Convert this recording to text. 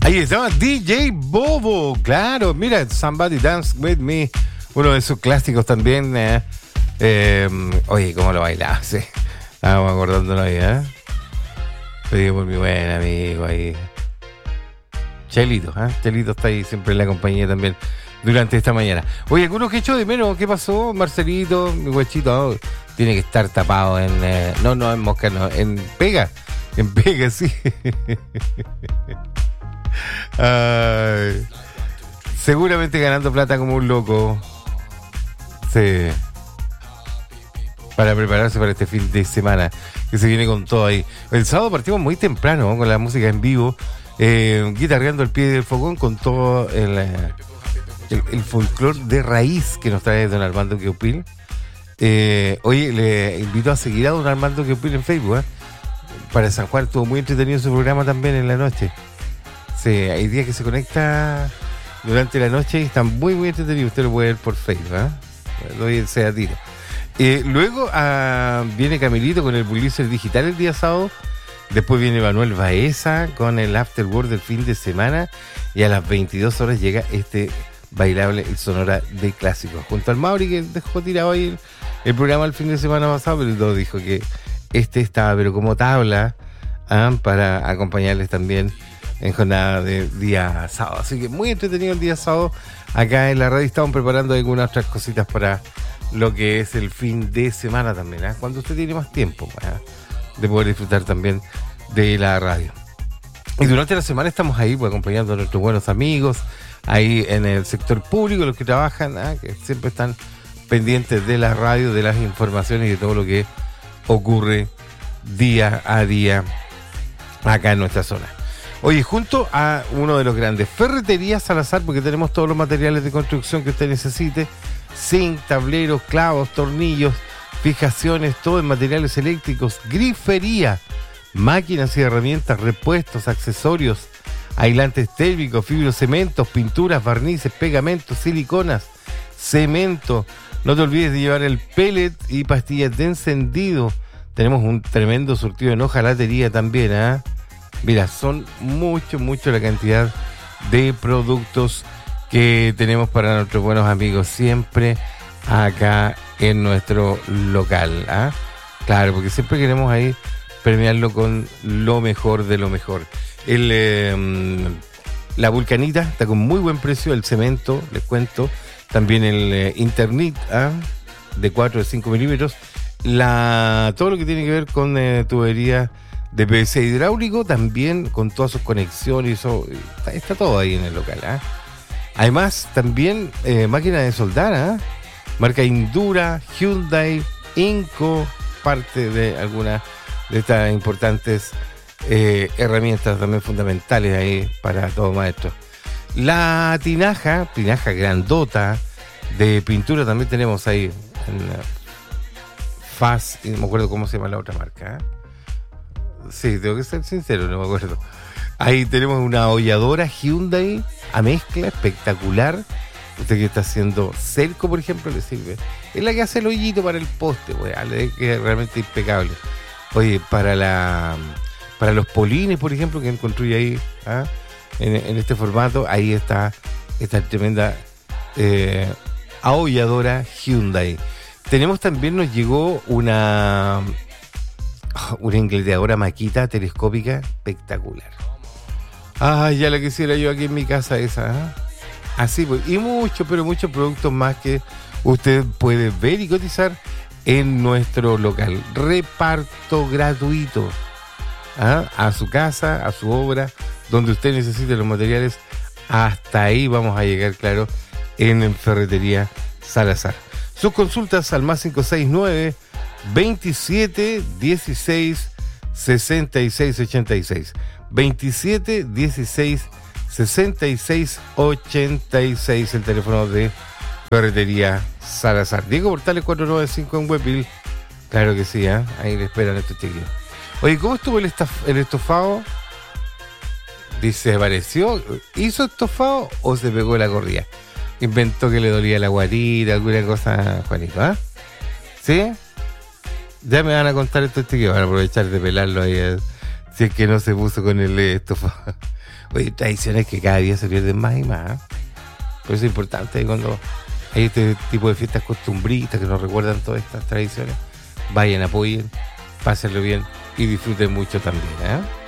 Ahí estaba DJ Bobo, claro, mira, Somebody Dance With Me, uno de sus clásicos también. Oye, cómo lo bailaba, sí. Estábamos acordándonos ahí, Pedí por mi buen amigo ahí. Chelito, Chelito está ahí siempre en la compañía también durante esta mañana. Oye, algunos que echó de menos, ¿qué pasó? Marcelito, mi guachito, tiene que estar tapado en... no, en Mosca, no, en Pega, sí. Ay, seguramente ganando plata como un loco. Sí. Para prepararse para este fin de semana que se viene con todo ahí. El sábado partimos muy temprano con la música en vivo, guitarreando al pie del fogón con todo el folclore de raíz que nos trae don Armando Queupil. Oye, le invito a seguir a don Armando Queupil en Facebook. Para San Juan estuvo muy entretenido su programa también en la noche. Sí, hay días que se conecta durante la noche y están muy, muy entretenidos. Usted lo puede ver por Facebook, Lo doy a tiro. Luego viene Camilito con el Bullicer Digital el día sábado. Después viene Manuel Baeza con el Afterworld del fin de semana. Y a las 22 horas llega este bailable y sonora de clásicos. Junto al Mauri, que dejó tirado ahí el programa el fin de semana pasado, pero todo dijo que este estaba, pero como tabla, para acompañarles también en jornada de día sábado. Así que muy entretenido el día sábado. Acá en la radio estamos preparando algunas otras cositas para lo que es el fin de semana también, cuando usted tiene más tiempo de poder disfrutar también de la radio. Y durante la semana estamos ahí acompañando a nuestros buenos amigos ahí en el sector público, los que trabajan, que siempre están pendientes de la radio, de las informaciones y de todo lo que ocurre día a día acá en nuestra zona. Oye, junto a uno de los grandes, Ferretería Salazar, porque tenemos todos los materiales de construcción que usted necesite: zinc, tableros, clavos, tornillos, fijaciones, todo en materiales eléctricos, grifería, máquinas y herramientas, repuestos, accesorios, aislantes térmicos, fibrocementos, pinturas, barnices, pegamentos, siliconas, cemento. No te olvides de llevar el pellet y pastillas de encendido. Tenemos un tremendo surtido en hojalatería también, Mira, son mucho la cantidad de productos que tenemos para nuestros buenos amigos siempre acá en nuestro local, Claro, porque siempre queremos ahí premiarlo con lo mejor de lo mejor. La vulcanita está con muy buen precio, el cemento, les cuento, también el Internet, de 4 de 5 milímetros, todo lo que tiene que ver con tubería de PVC hidráulico, también con todas sus conexiones, eso está todo ahí en el local, Además, también máquina de soldar, marca Indura, Hyundai, Inco, parte de algunas de estas importantes herramientas también fundamentales ahí para todo maestro. La tinaja grandota de pintura también tenemos ahí en FAS, y no me acuerdo cómo se llama la otra marca, Sí, tengo que ser sincero, no me acuerdo. Ahí tenemos una holladora Hyundai a mezcla espectacular. Usted que está haciendo cerco, por ejemplo, le sirve. Es la que hace el hoyito para el poste, que es realmente impecable. Oye, para los polines, por ejemplo, que construye ahí, en este formato, ahí está esta tremenda aholladora Hyundai. Nos llegó una ingleteadora Makita telescópica espectacular. Ya la quisiera yo aquí en mi casa esa, Así pues, y muchos productos más que usted puede ver y cotizar en nuestro local. Reparto gratuito a su casa, a su obra, donde usted necesite los materiales. Hasta ahí vamos a llegar, claro, en Ferretería Salazar. Sus consultas al más 569 27 16 66 86. 27 16 66 86, el teléfono de Ferretería Salazar. Diego Portales 495 en Huepil. Claro que sí, ahí le esperan estos chiquillos. Oye, ¿cómo estuvo el estofado? Dice, ¿apareció? ¿Hizo estofado o se pegó la corrida? Inventó que le dolía la guatita, alguna cosa, Juanito, ¿Sí? Ya me van a contar estos chiquillos, van a aprovechar de pelarlo ahí, si es que no se puso con el estofado. Oye, tradiciones que cada día se pierden más y más. Por eso es importante cuando hay este tipo de fiestas costumbristas que nos recuerdan todas estas tradiciones, vayan, apoyen, pásenlo bien y disfruten mucho también, ¿eh?